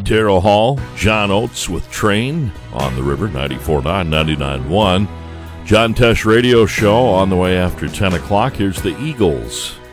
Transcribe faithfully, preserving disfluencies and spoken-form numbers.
Terrell Hall, John Oates with Train on the River, ninety-four point nine, ninety-nine point one. John Tesh Radio Show on the way after ten o'clock. Here's the Eagles.